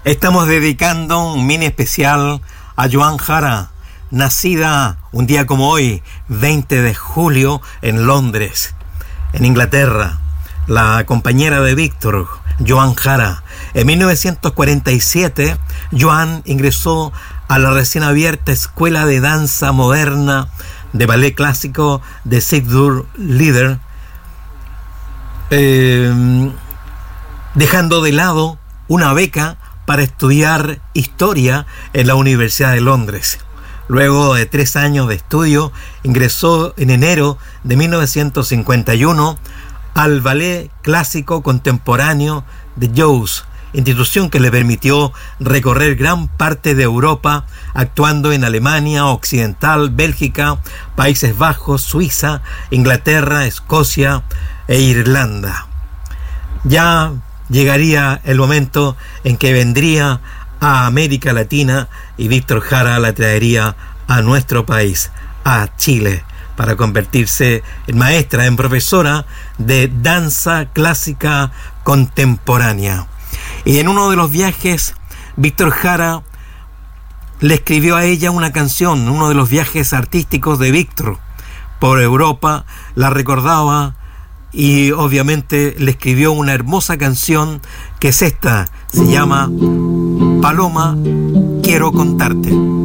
Estamos dedicando un mini especial a Joan Jara, nacida un día como hoy, 20 de julio, en Londres, en Inglaterra. La compañera de Víctor, Joan Jara. En 1947, Joan ingresó a la recién abierta Escuela de Danza Moderna de Ballet Clásico de Sigurd Lieder, dejando de lado una beca para estudiar historia en la Universidad de Londres. Luego de 3 años de estudio, ingresó en enero de 1951 al Ballet Clásico Contemporáneo de Joos, institución que le permitió recorrer gran parte de Europa, actuando en Alemania Occidental, Bélgica, Países Bajos, Suiza, Inglaterra, Escocia e Irlanda. Ya llegaría el momento en que vendría a América Latina y Víctor Jara la traería a nuestro país, a Chile, para convertirse en maestra, en profesora de danza clásica contemporánea. Y en uno de los viajes, Víctor Jara le escribió a ella una canción, uno de los viajes artísticos de Víctor por Europa, la recordaba y obviamente le escribió una hermosa canción que es esta, se llama Paloma, quiero contarte.